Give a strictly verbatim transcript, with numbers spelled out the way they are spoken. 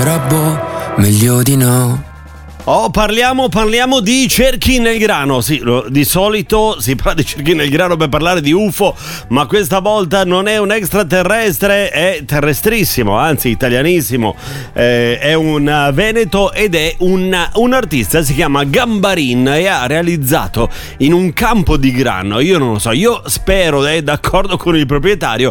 Robbo, meglio di no. Oh, parliamo, parliamo di cerchi nel grano. Sì, lo, di solito si parla di cerchi nel grano per parlare di U F O, ma questa volta non è un extraterrestre, è terrestrissimo, anzi italianissimo. Eh, è un veneto ed è un, un artista, si chiama Gambarin e ha realizzato in un campo di grano, io non lo so, io spero, è d'accordo con il proprietario,